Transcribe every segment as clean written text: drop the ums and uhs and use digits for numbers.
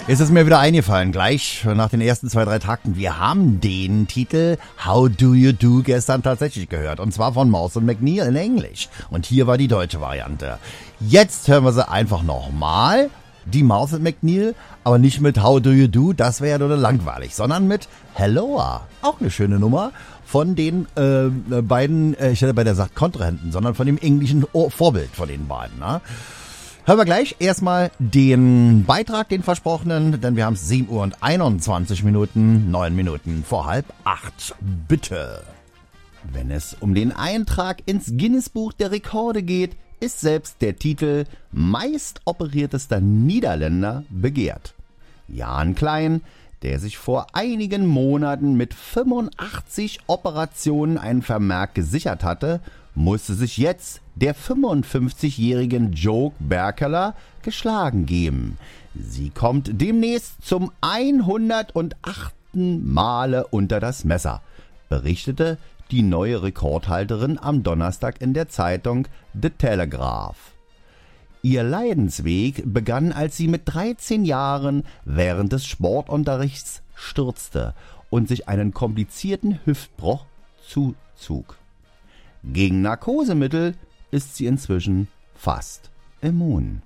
Ist es mir wieder eingefallen, gleich nach den ersten 2, 3 Takten. Wir haben den Titel How Do You Do gestern tatsächlich gehört. Und zwar von Mouse und McNeil in Englisch. Und hier war die deutsche Variante. Jetzt hören wir sie einfach nochmal. Die Mouse und McNeil, aber nicht mit How Do You Do, das wäre ja nur langweilig, sondern mit Helloa. Auch eine schöne Nummer von den beiden, ich hätte bei der gesagt Kontrahenten, sondern von dem englischen Vorbild von den beiden. Ne? Hören wir gleich erstmal den Beitrag, den versprochenen, denn wir haben es 7 Uhr und 21 Minuten, 9 Minuten vor 7:30. Bitte. Wenn es um den Eintrag ins Guinness-Buch der Rekorde geht, ist selbst der Titel meist operiertester Niederländer begehrt. Jan Klein, der sich vor einigen Monaten mit 85 Operationen einen Vermerk gesichert hatte, musste sich jetzt der 55-jährigen Jo Berkeler geschlagen geben. Sie kommt demnächst zum 108. Male unter das Messer, berichtete die neue Rekordhalterin am Donnerstag in der Zeitung The Telegraph. Ihr Leidensweg begann, als sie mit 13 Jahren während des Sportunterrichts stürzte und sich einen komplizierten Hüftbruch zuzog. Gegen Narkosemittel ist sie inzwischen fast immun.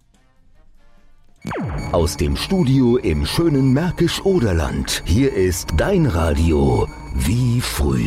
Aus dem Studio im schönen Märkisch-Oderland. Hier ist dein Radio wie früher.